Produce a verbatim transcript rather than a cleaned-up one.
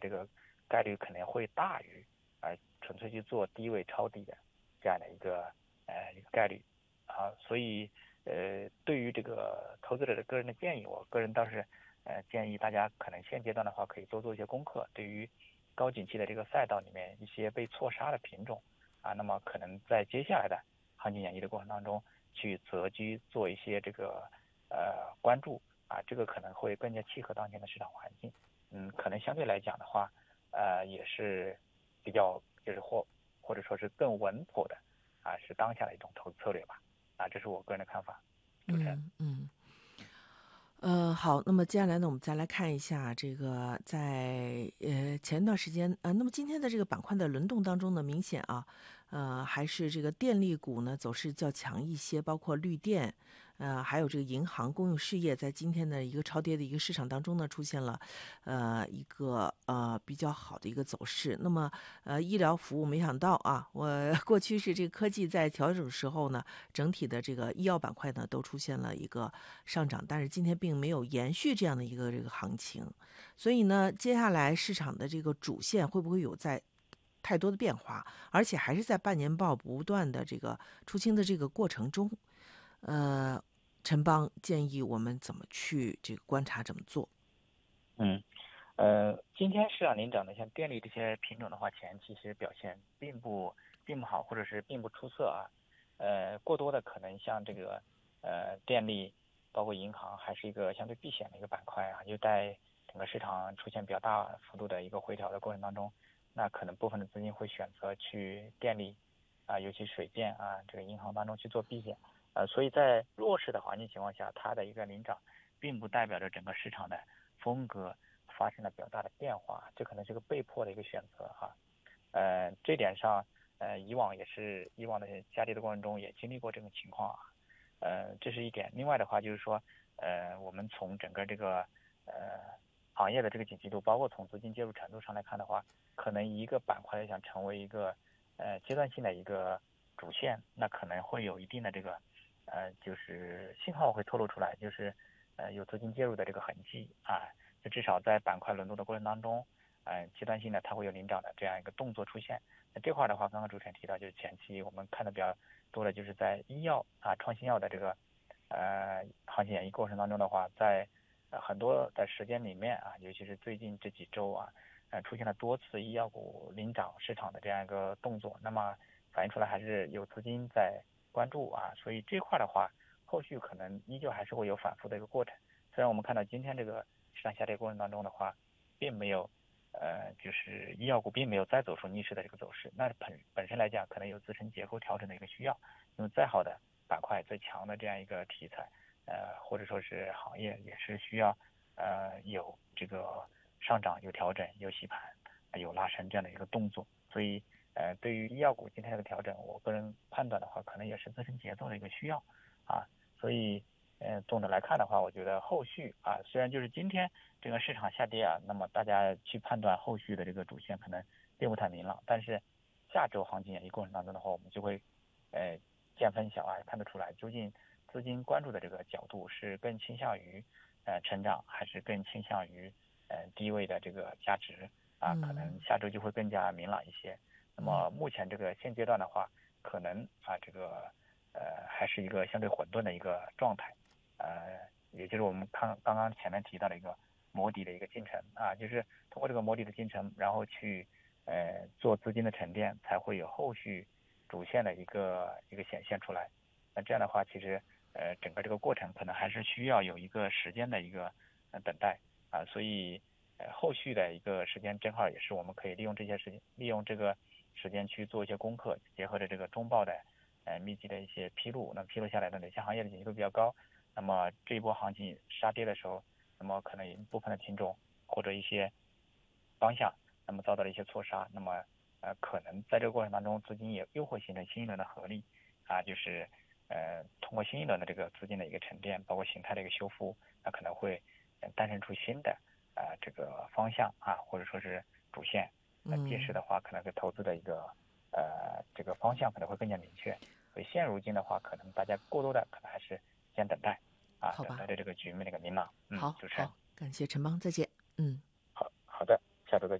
这个概率可能会大于啊、呃、纯粹去做低位抄底的这样的一个呃一个概率啊，所以呃对于这个投资者的个人的建议，我个人倒是呃建议大家可能现阶段的话可以多做一些功课，对于高景气的这个赛道里面一些被错杀的品种啊，那么可能在接下来的行情演绎的过程当中去择机做一些这个呃关注啊，这个可能会更加契合当前的市场环境。嗯，可能相对来讲的话，呃，也是比较就是或或者说是更稳妥的啊，是当下的一种投资策略吧。啊，这是我个人的看法。主持人。 嗯嗯。呃，好，那么接下来呢，我们再来看一下这个在呃前一段时间，呃，那么今天的这个板块的轮动当中呢，明显啊，呃，还是这个电力股呢走势较强一些，包括绿电，呃，还有这个银行、公用事业，在今天的一个超跌的一个市场当中呢，出现了呃一个呃比较好的一个走势。那么呃，医疗服务没想到啊，我过去是这个科技在调整的时候呢，整体的这个医药板块呢都出现了一个上涨，但是今天并没有延续这样的一个这个行情，所以呢，接下来市场的这个主线会不会有在太多的变化，而且还是在半年报不断的这个出清的这个过程中，呃，陈邦建议我们怎么去这个观察，怎么做？ 嗯。呃，今天市场领涨的像电力这些品种的话，前期其实表现并不并不好，或者是并不出色啊。呃，过多的可能像这个呃电力，包括银行，还是一个相对避险的一个板块啊。就在整个市场出现比较大幅度的一个回调的过程当中，那可能部分的资金会选择去电力啊，尤其水电啊，这个银行当中去做避险。呃，所以在弱势的环境情况下，它的一个领涨，并不代表着整个市场的风格发生了比较大的变化，这可能是个被迫的一个选择哈。呃，这点上，呃，以往也是以往的下跌的过程中也经历过这种情况啊。呃，这是一点。另外的话就是说，呃，我们从整个这个呃行业的这个景气度，包括从资金介入程度上来看的话，可能一个板块想成为一个呃阶段性的一个主线，那可能会有一定的这个呃就是信号会透露出来，就是呃有资金介入的这个痕迹啊。就至少在板块轮动的过程当中，呃，阶段性的它会有领涨的这样一个动作出现。那这块的话，刚刚主持人提到，就是前期我们看的比较多的，就是在医药啊、创新药的这个呃行情演绎过程当中的话，在呃很多的时间里面啊，尤其是最近这几周啊，呃，出现了多次医药股领涨市场的这样一个动作，那么反映出来还是有资金在关注啊，所以这块的话，后续可能依旧还是会有反复的一个过程。虽然我们看到今天这个市场下跌过程当中的话，并没有，呃，就是医药股并没有再走出逆势的这个走势。那本本身来讲，可能有自身结构调整的一个需要。因为再好的板块、最强的这样一个题材，呃，或者说是行业，也是需要，呃，有这个上涨、有调整、有洗盘、有拉升这样的一个动作。所以，呃，对于医药股今天这个调整，我个人判断的话，可能也是自身节奏的一个需要啊。所以，呃，总的来看的话，我觉得后续啊，虽然就是今天这个市场下跌啊，那么大家去判断后续的这个主线可能并不太明朗，但是下周行情演绎过程当中的话，我们就会呃见分晓啊，看得出来究竟资金关注的这个角度是更倾向于呃成长，还是更倾向于呃低位的这个价值啊，可能嗯下周就会更加明朗一些。那嗯么目前这个现阶段的话，可能啊这个呃还是一个相对混沌的一个状态。呃，也就是我们刚刚刚前面提到的一个摸底的一个进程啊，就是通过这个摸底的进程，然后去呃做资金的沉淀，才会有后续主线的一个一个显现出来。那这样的话，其实呃整个这个过程可能还是需要有一个时间的一个呃等待啊，所以呃后续的一个时间正好也是我们可以利用这些时间，利用这个时间去做一些功课，结合着这个中报的呃密集的一些披露，那披露下来的哪些行业的景气度比较高。那么这一波行情杀跌的时候，那么可能一部分的品种或者一些方向，那么遭到了一些错杀，那么呃可能在这个过程当中，资金也又会形成新一轮的合力啊，就是呃通过新一轮的这个资金的一个沉淀，包括形态的一个修复，那可能会呃诞生出新的呃这个方向啊，或者说是主线。那届时嗯， 的话，可能对投资的一个呃这个方向可能会更加明确。所以现如今的话，可能大家过多的可能还是先等待啊， 好吧， 等待着这个局面的一个明朗。嗯，主持人。 好好，感谢陈邦，再见。嗯。 好好的，下周再见。